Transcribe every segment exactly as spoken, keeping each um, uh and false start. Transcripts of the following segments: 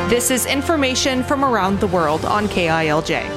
This is information from around the world on K I L J.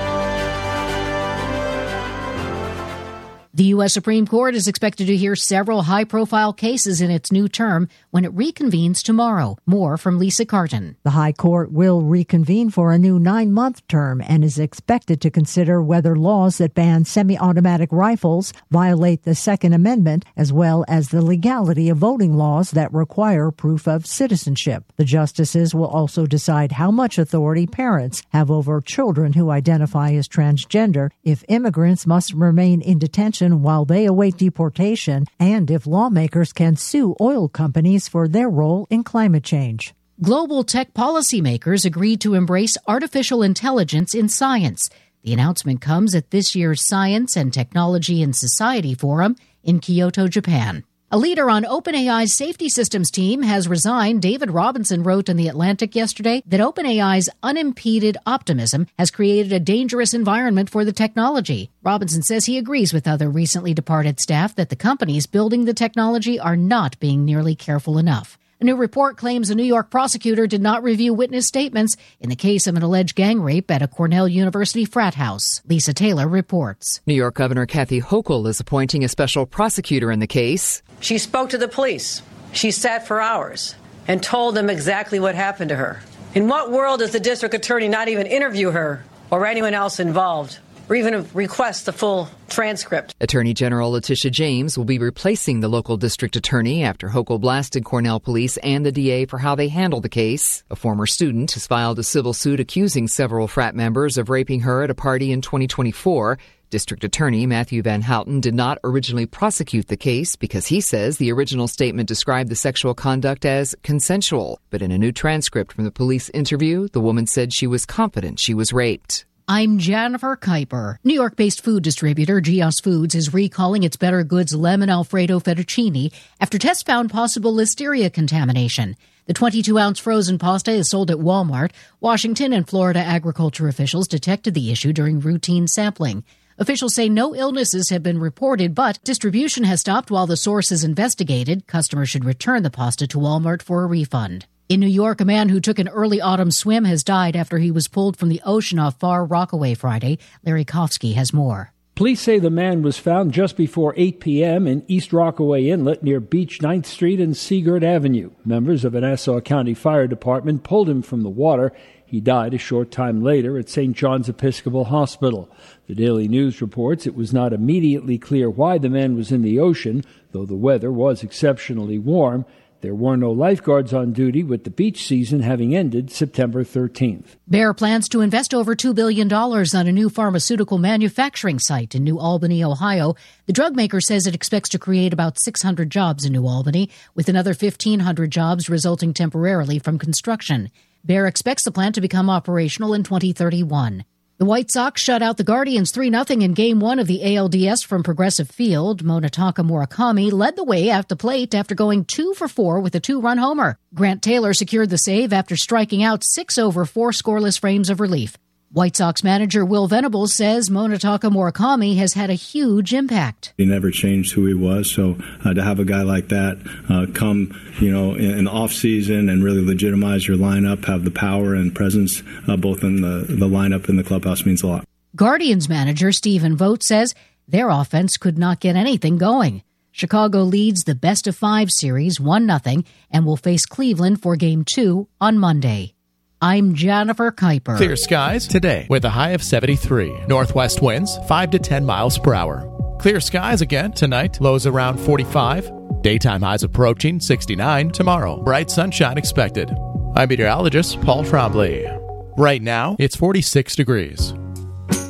The U S Supreme Court is expected to hear several high-profile cases in its new term when it reconvenes tomorrow. More from Lisa Carton. The High Court will reconvene for a new nine-month term and is expected to consider whether laws that ban semi-automatic rifles violate the Second Amendment, as well as the legality of voting laws that require proof of citizenship. The justices will also decide how much authority parents have over children who identify as transgender, if immigrants must remain in detention while they await deportation, and if lawmakers can sue oil companies for their role in climate change. Global tech policymakers agreed to embrace artificial intelligence in science. The announcement comes at this year's Science and Technology in Society Forum in Kyoto, Japan. A leader on OpenAI's safety systems team has resigned. David Robinson wrote in The Atlantic yesterday that OpenAI's unimpeded optimism has created a dangerous environment for the technology. Robinson says he agrees with other recently departed staff that the companies building the technology are not being nearly careful enough. A new report claims a New York prosecutor did not review witness statements in the case of an alleged gang rape at a Cornell University frat house. Lisa Taylor reports. New York Governor Kathy Hochul is appointing a special prosecutor in the case. She spoke to the police. She sat for hours and told them exactly what happened to her. In what world does the district attorney not even interview her or anyone else involved, or even request the full transcript? Attorney General Letitia James will be replacing the local district attorney after Hochul blasted Cornell police and the D A for how they handled the case. A former student has filed a civil suit accusing several frat members of raping her at a party in twenty twenty-four. District Attorney Matthew Van Houten did not originally prosecute the case because he says the original statement described the sexual conduct as consensual. But in a new transcript from the police interview, the woman said she was confident she was raped. I'm Jennifer Kuiper. New York-based food distributor Gios Foods is recalling its Better Goods lemon Alfredo fettuccine after tests found possible listeria contamination. The twenty-two ounce frozen pasta is sold at Walmart. Washington and Florida agriculture officials detected the issue during routine sampling. Officials say no illnesses have been reported, but distribution has stopped while the source is investigated. Customers should return the pasta to Walmart for a refund. In New York, a man who took an early autumn swim has died after he was pulled from the ocean off Far Rockaway Friday. Larry Kofsky has more. Police say the man was found just before eight p.m. in East Rockaway Inlet near Beach ninth Street and Seagirt Avenue. Members of a Nassau County Fire Department pulled him from the water. He died a short time later at Saint John's Episcopal Hospital. The Daily News reports it was not immediately clear why the man was in the ocean, though the weather was exceptionally warm. There were no lifeguards on duty, with the beach season having ended September thirteenth. Bayer plans to invest over two billion dollars on a new pharmaceutical manufacturing site in New Albany, Ohio. The drug maker says it expects to create about six hundred jobs in New Albany, with another fifteen hundred jobs resulting temporarily from construction. Bayer expects the plant to become operational in twenty thirty-one. The White Sox shut out the Guardians three nothing in Game one of the A L D S from Progressive Field. Monotaka Murakami led the way at the plate after going two for four with a two-run homer. Grant Taylor secured the save after striking out six over four scoreless frames of relief. White Sox manager Will Venables says Monotaka Murakami has had a huge impact. He never changed who he was, so uh, to have a guy like that uh, come, you know, in, in the off season and really legitimize your lineup, have the power and presence uh, both in the, the lineup and the clubhouse means a lot. Guardians manager Stephen Vogt says their offense could not get anything going. Chicago leads the best of five series one nothing and will face Cleveland for Game two on Monday. I'm Jennifer Kuiper. Clear skies today with a high of seventy-three. Northwest winds five to ten miles per hour. Clear skies again tonight. Lows around forty-five. Daytime highs approaching sixty-nine tomorrow. Bright sunshine expected. I'm meteorologist Paul Trombley. Right now, it's forty-six degrees.